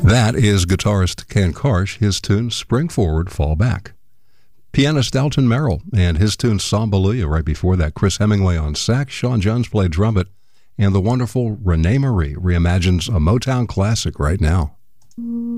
That is guitarist Ken Karsh, his tune Spring Forward, Fall Back. Pianist Dalton Merrill and his tune Sambaluya. Right before that, Chris Hemingway on sax, Sean Jones played trumpet, and the wonderful Renee Marie reimagines a Motown classic right now.